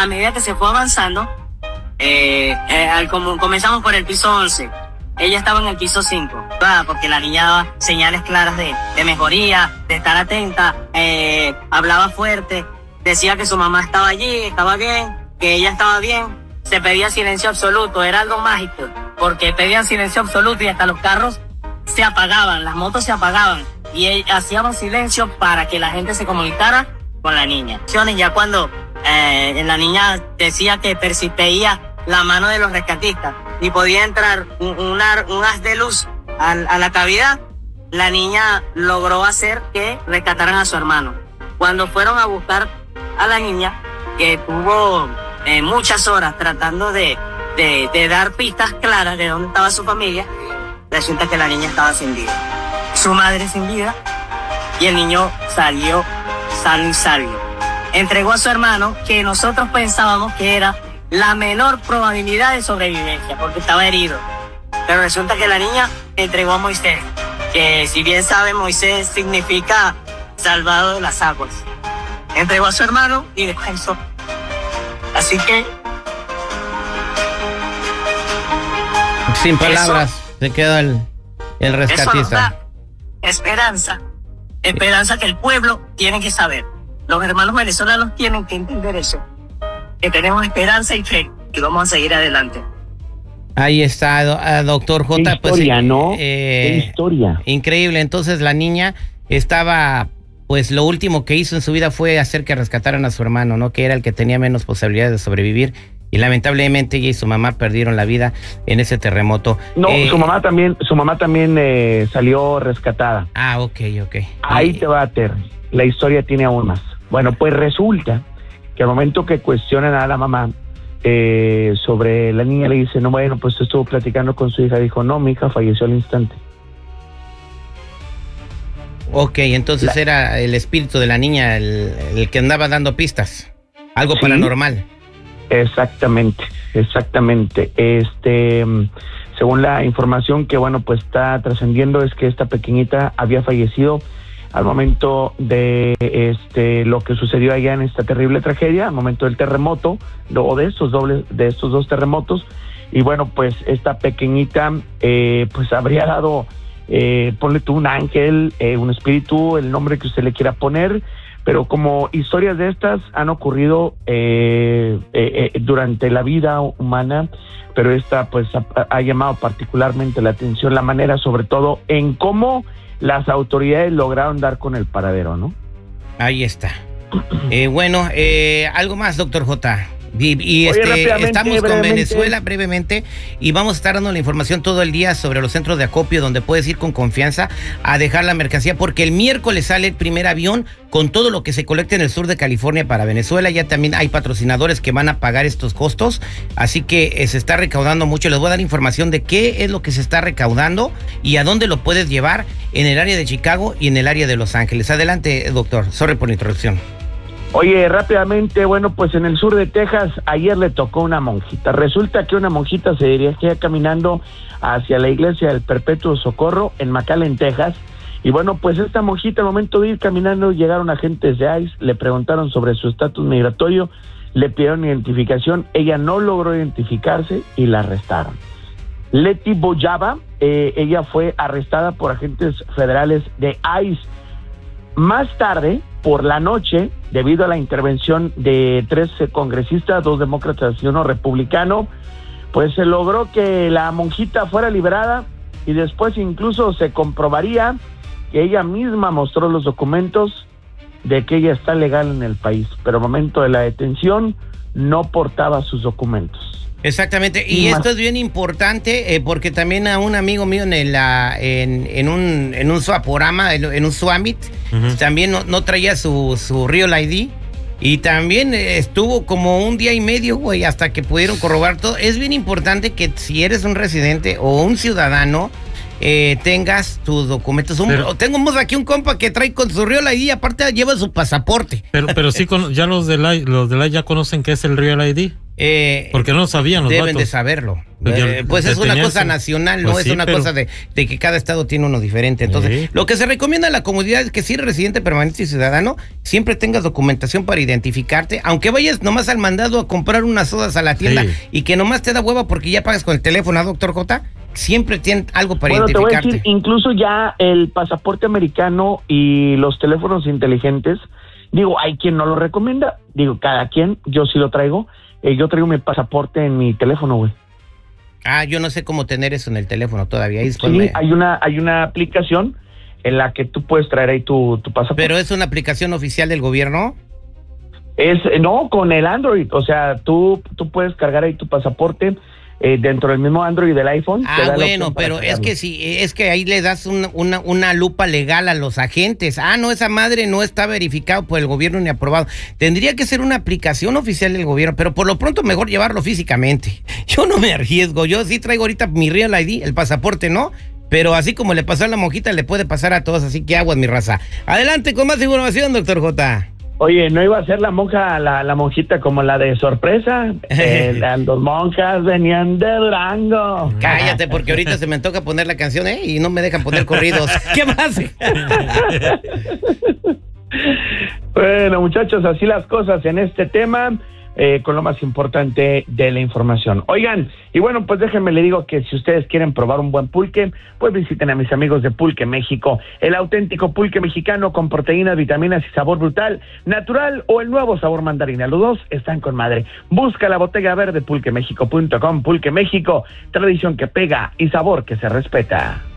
a medida que se fue avanzando, comenzamos por el piso 11. Ella estaba en el piso 5, porque la niña daba señales claras de mejoría, de estar atenta, hablaba fuerte, decía que su mamá estaba allí, estaba bien, que ella estaba bien, se pedía silencio absoluto, era algo mágico, porque pedían silencio absoluto y hasta los carros se apagaban, las motos se apagaban, y hacíamos silencio para que la gente se comunicara con la niña. Ya cuando la niña decía que veía la mano de los rescatistas y podía entrar un haz de luz a la cavidad, la niña logró hacer que rescataran a su hermano. Cuando fueron a buscar a la niña, que tuvo muchas horas tratando de dar pistas claras de dónde estaba su familia, resulta que la niña estaba sin vida, su madre sin vida, y el niño salió sano y salvo. Entregó a su hermano, que nosotros pensábamos que era la menor probabilidad de sobrevivencia, porque estaba herido. Pero resulta que la niña entregó a Moisés, que si bien sabe, Moisés significa salvado de las aguas. Entregó a su hermano y descansó. Así que... sin palabras, se quedó el rescatista. Eso nos da esperanza que el pueblo tiene que saber. Los hermanos venezolanos tienen que entender eso. Que tenemos esperanza y fe, que vamos a seguir adelante. Ahí está, doctor J. Qué historia, pues, ¿no? Qué historia. Increíble. Entonces la niña estaba, pues lo último que hizo en su vida fue hacer que rescataran a su hermano, ¿no? Que era el que tenía menos posibilidades de sobrevivir. Y lamentablemente ella y su mamá perdieron la vida en ese terremoto. No, su mamá también salió rescatada. Ah, ok. Ahí te va, Terry. La historia tiene aún más. Bueno, pues resulta que al momento que cuestionan a la mamá sobre la niña, le dice, no, bueno, pues estuvo platicando con su hija. Dijo, no, mi hija falleció al instante. Ok, entonces era el espíritu de la niña el que andaba dando pistas. Algo paranormal. Exactamente. Según la información que, bueno, pues está trascendiendo, es que esta pequeñita había fallecido al momento de lo que sucedió allá en esta terrible tragedia, al momento del terremoto, o de estos dos terremotos. Y bueno, pues esta pequeñita pues habría dado, ponle tú, un ángel, un espíritu, el nombre que usted le quiera poner, pero como historias de estas han ocurrido durante la vida humana, pero esta pues ha llamado particularmente la atención, la manera sobre todo en cómo las autoridades lograron dar con el paradero, ¿no? Ahí está. Bueno, algo más, doctor J. Y estamos con Venezuela brevemente y vamos a estar dando la información todo el día sobre los centros de acopio donde puedes ir con confianza a dejar la mercancía, porque el miércoles sale el primer avión con todo lo que se colecte en el sur de California para Venezuela. Ya también hay patrocinadores que van a pagar estos costos, así que se está recaudando mucho. Les voy a dar información de qué es lo que se está recaudando y a dónde lo puedes llevar en el área de Chicago y en el área de Los Ángeles. Adelante, doctor. Sorry por la interrupción. Oye, rápidamente, bueno, pues en el sur de Texas ayer le tocó una monjita. Resulta que una monjita se dirigía caminando hacia la iglesia del Perpetuo Socorro en McAllen, Texas. Y bueno, pues esta monjita, al momento de ir caminando, llegaron agentes de ICE, le preguntaron sobre su estatus migratorio, le pidieron identificación, ella no logró identificarse y la arrestaron. Leti Boyaba, ella fue arrestada por agentes federales de ICE. Más tarde, por la noche, debido a la intervención de 3 congresistas, 2 demócratas y 1 republicano, pues se logró que la monjita fuera liberada y después incluso se comprobaría que ella misma mostró los documentos de que ella está legal en el país, pero al momento de la detención no portaba sus documentos. Exactamente, y esto es bien importante porque también a un amigo mío en un Swaporama, en un Swamit, también no traía su Real ID y también estuvo como un día y medio, güey, hasta que pudieron corroborar todo. Es bien importante que si eres un residente o un ciudadano, tengas tus documentos. Tengo aquí un compa que trae con su Real ID, aparte lleva su pasaporte. Pero sí, ya los de la ya conocen qué es el Real ID. Porque no sabían los deben datos. De saberlo. Pues es una cosa nacional, no es una cosa de que cada estado tiene uno diferente. Entonces, lo que se recomienda a la comunidad es que si eres residente permanente y ciudadano, siempre tengas documentación para identificarte, aunque vayas nomás al mandado a comprar unas sodas a la tienda y que nomás te da hueva porque ya pagas con el teléfono, ¿no, doctor J? Siempre tienen algo para identificarte. Te voy a decir, incluso ya el pasaporte americano y los teléfonos inteligentes, digo, hay quien no lo recomienda, digo, cada quien, yo sí lo traigo. Yo traigo mi pasaporte en mi teléfono, güey. Yo no sé cómo tener eso en el teléfono todavía. Sí, hay una aplicación en la que tú puedes traer ahí tu pasaporte. ¿Pero es una aplicación oficial del gobierno? No, con el Android. O sea, tú puedes cargar ahí tu pasaporte dentro del mismo Android del iPhone. Bueno, pero es que sí, es que ahí le das una lupa legal a los agentes. No, esa madre no está verificado por el gobierno ni aprobado. Tendría que ser una aplicación oficial del gobierno, pero por lo pronto mejor llevarlo físicamente. Yo no me arriesgo, yo sí traigo ahorita mi Real ID, el pasaporte, ¿no? Pero así como le pasó a la monjita, le puede pasar a todos, así que aguas, mi raza. Adelante con más información, doctor J. Oye, ¿no iba a ser la monja, la monjita como la de Sorpresa? Las dos monjas venían de Durango. Cállate, porque ahorita se me toca poner la canción, y no me dejan poner corridos. ¿Qué más? Bueno, muchachos, así las cosas en este tema, con lo más importante de la información. Oigan, y bueno, pues déjenme le digo que si ustedes quieren probar un buen pulque, pues visiten a mis amigos de Pulque México, el auténtico pulque mexicano con proteínas, vitaminas y sabor brutal, natural o el nuevo sabor mandarina. Los dos están con madre. Busca la botella verde pulquemexico.com. Pulque México, tradición que pega y sabor que se respeta.